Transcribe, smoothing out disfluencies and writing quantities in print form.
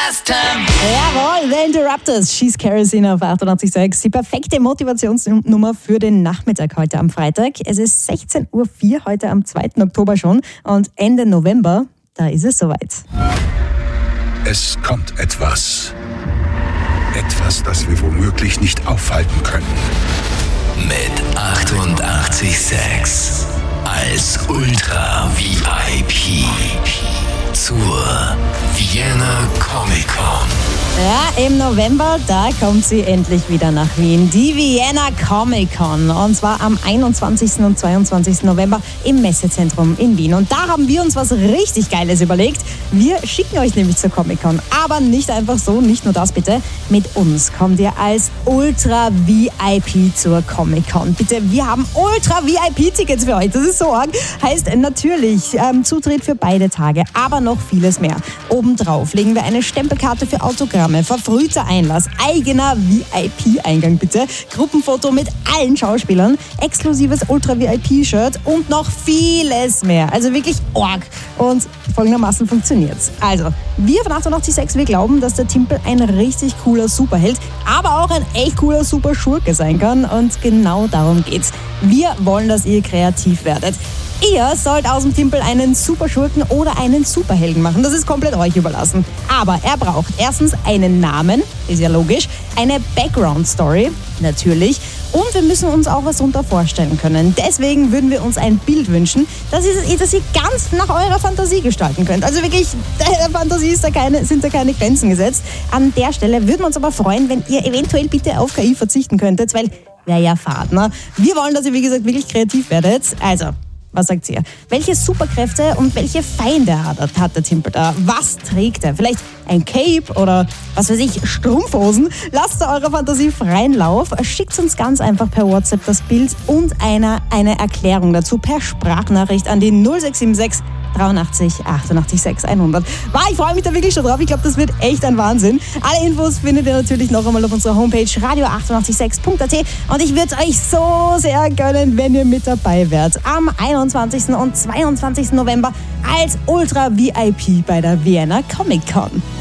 last time. Jawohl, The Interrupters, She's Kerosene auf 88.6. Die perfekte Motivationsnummer für den Nachmittag heute am Freitag. Es ist 16.04 Uhr heute am 2. Oktober schon und Ende November, da ist es soweit. Es kommt etwas. Etwas, das wir womöglich nicht aufhalten können. Mit 88.6 als Ultra-VIP zur Vienna Comic Con. Ja, im November, da kommt sie endlich wieder nach Wien. Die Vienna Comic Con. Und zwar am 21. und 22. November im Messezentrum in Wien. Und da haben wir uns was richtig Geiles überlegt. Wir schicken euch nämlich zur Comic Con. Aber nicht einfach so, nicht nur das bitte. Mit uns kommt ihr als Ultra-VIP zur Comic Con. Bitte, wir haben Ultra-VIP-Tickets für euch. Das ist so arg. Heißt natürlich Zutritt für beide Tage, aber noch vieles mehr. Obendrauf legen wir eine Stempelkarte für Autogramme, verfrühter Einlass, eigener VIP-Eingang bitte, Gruppenfoto mit allen Schauspielern, exklusives Ultra-VIP-Shirt und noch vieles mehr. Also wirklich arg. Und folgendermaßen funktioniert's. Also, wir von 88.6, wir glauben, dass der Timpel ein richtig cooler Superheld, aber auch ein echt cooler Superschurke sein kann. Und genau darum geht's. Wir wollen, dass ihr kreativ werdet. Ihr sollt aus dem Timpel einen Superschurken oder einen Superhelden machen. Das ist komplett euch überlassen. Aber er braucht erstens einen Namen, ist ja logisch, eine Background-Story, natürlich. Und wir müssen uns auch was darunter vorstellen können. Deswegen würden wir uns ein Bild wünschen, das ihr ganz nach eurer Fantasie gestalten könnt. Also wirklich, der Fantasie sind da keine Grenzen gesetzt. An der Stelle würden wir uns aber freuen, wenn ihr eventuell bitte auf KI verzichten könntet, weil wäre ja fad, ne? Wir wollen, dass ihr, wie gesagt, wirklich kreativ werdet. Also, was sagt ihr? Welche Superkräfte und welche Feinde hat der Timpel da? Was trägt er? Vielleicht ein Cape oder, was weiß ich, Strumpfhosen? Lasst eurer Fantasie freien Lauf. Schickt uns ganz einfach per WhatsApp das Bild und eine Erklärung dazu per Sprachnachricht an die 0676 83 88 6 100. Ich freue mich da wirklich schon drauf. Ich glaube, das wird echt ein Wahnsinn. Alle Infos findet ihr natürlich noch einmal auf unserer Homepage radio886.at und ich würde es euch so sehr gönnen, wenn ihr mit dabei wärt. Am 21. und 22. November als Ultra-VIP bei der Vienna Comic Con.